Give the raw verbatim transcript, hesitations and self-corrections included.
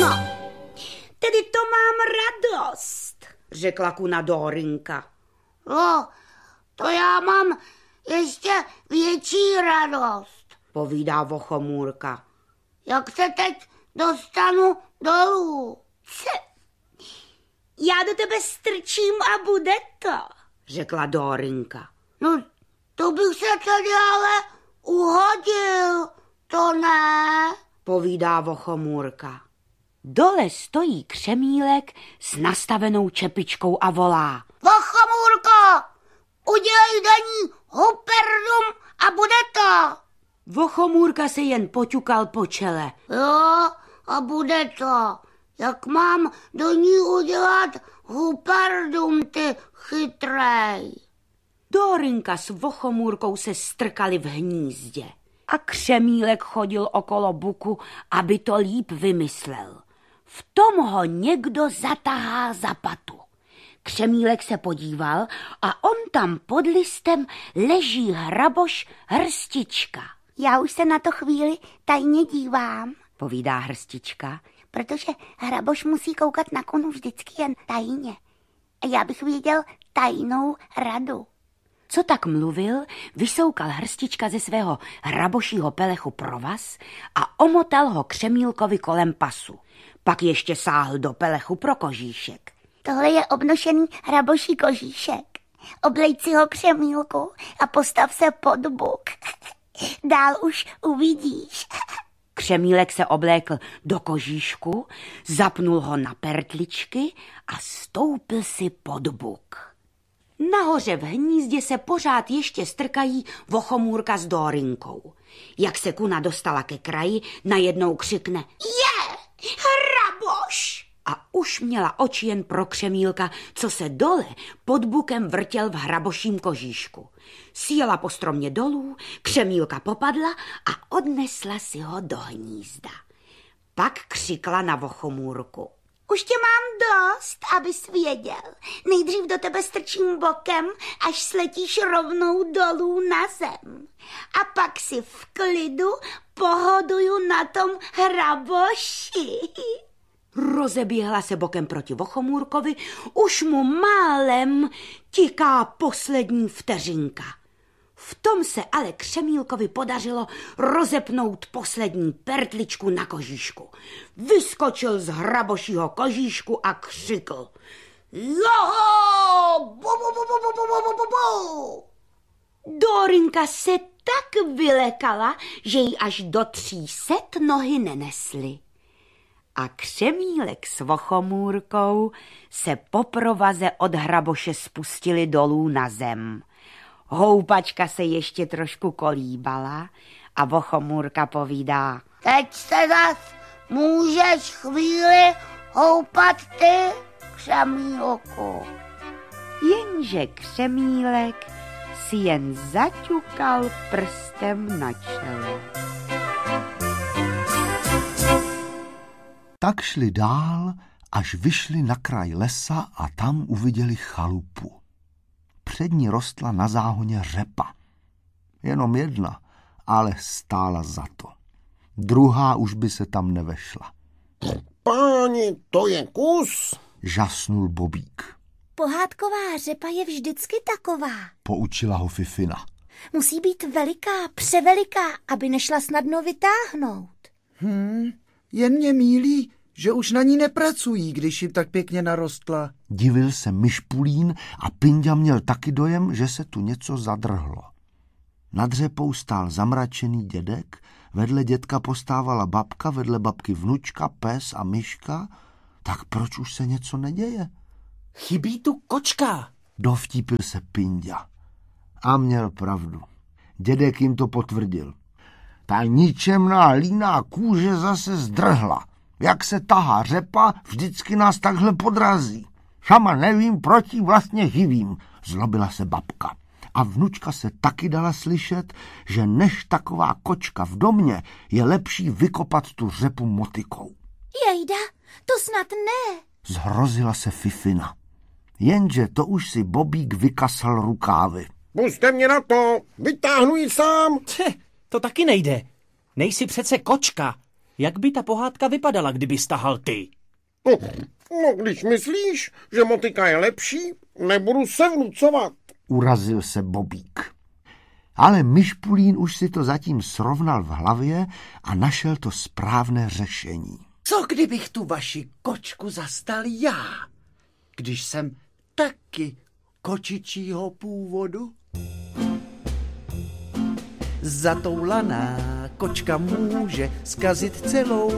No, tedy to mám radost, řekla kuna Dórinka. No, to já mám ještě větší radost, povídá Vochomůrka. Jak se teď dostanu dolů? Se, já do tebe strčím a bude to, řekla Dórinka. No, to bych se tady ale uhodil, to ne, povídá Vochomůrka. Dole stojí Křemílek s nastavenou čepičkou a volá. Vochomůrko, udělej daní huperdum a bude to. Vochomůrka se jen poťukal po čele. Jo, a bude to. Jak mám do ní udělat huperdum, ty chytrej? Dórinka s Vochomůrkou se strkali v hnízdě a Křemílek chodil okolo buku, aby to líp vymyslel. V tom ho někdo zatahá za patu. Křemílek se podíval a on tam pod listem leží hraboš Hrstička. Já už se na to chvíli tajně dívám, povídá Hrstička, protože hraboš musí koukat na konu vždycky jen tajně. A já bych věděl tajnou radu. Co tak mluvil, vysoukal Hrstička ze svého hrabošího pelechu provaz a omotal ho Křemílkovi kolem pasu. Pak ještě sáhl do pelechu pro kožíšek. Tohle je obnošený hraboší kožíšek. Oblejď si ho, Křemílku, a postav se pod buk. Dál už uvidíš. Křemílek se oblékl do kožíšku, zapnul ho na pertličky a stoupil si pod buk. Nahoře v hnízdě se pořád ještě strkají Vochomůrka s Dórinkou. Jak se kuna dostala ke kraji, najednou křikne: Je, hraboš! A už měla oči jen pro Křemílka, co se dole pod bukem vrtěl v hraboším kožíšku. Sjela po stromě dolů, Křemílka popadla a odnesla si ho do hnízda. Pak křikla na Vochomůrku: Už tě mám dost, abys věděl. Nejdřív do tebe strčím bokem, až sletíš rovnou dolů na zem. A pak si v klidu pohoduju na tom hraboši. Rozeběhla se bokem proti Vochomůrkovi, už mu málem tiká poslední vteřinka. V tom se ale Křemílkovi podařilo rozepnout poslední pertličku na kožíšku. Vyskočil z hrabošího kožíšku a křikl: Joho! Bu, bu, bu, bu, bu, bu, bu, bu. Dórinka se tak vylekala, že jí až do tří set nohy nenesly. A Křemílek s Vochomůrkou se po provaze od hraboše spustili dolů na zem. Houpačka se ještě trošku kolíbala a Vochomůrka povídá: Teď se zas můžeš chvíli houpat ty, Křemílku. Jenže Křemílek si jen zaťukal prstem na čelo. Tak šli dál, až vyšli na kraj lesa a tam uviděli chalupu. Před ní rostla na záhoně řepa. Jenom jedna, ale stála za to. Druhá už by se tam nevešla. Páni, to je kus, žasnul Bobík. Pohádková řepa je vždycky taková, poučila ho Fifina. Musí být veliká, převeliká, aby nešla snadno vytáhnout. Hmm, jen mě mýlí, že už na ní nepracují, když jim tak pěkně narostla. Divil se Myšpulín a Pinďa měl taky dojem, že se tu něco zadrhlo. Nad řepou stál zamračený dědek, vedle dědka postávala babka, vedle babky vnučka, pes a myška. Tak proč už se něco neděje? Chybí tu kočka, dovtípil se Pinďa. A měl pravdu. Dědek jim to potvrdil. Ta ničemná líná kůže zase zdrhla. Jak se tahá řepa, vždycky nás takhle podrazí. Sama nevím, proč jí vlastně živím, zlobila se babka. A vnučka se taky dala slyšet, že než taková kočka v domě, je lepší vykopat tu řepu motykou. Jejda, to snad ne, zhrozila se Fifina. Jenže to už si Bobík vykasal rukávy. Puste mě na to, vytáhnu ji sám. Tě, to taky nejde. Nejsi přece kočka. Jak by ta pohádka vypadala, kdyby stahal ty? No, no, když myslíš, že motika je lepší, nebudu se vnucovat. Urazil se Bobík. Ale Myšpulín už si to zatím srovnal v hlavě a našel to správné řešení. Co kdybych tu vaši kočku zastal já, když jsem taky kočičího původu? Zatoulaná kočka může zkazit celou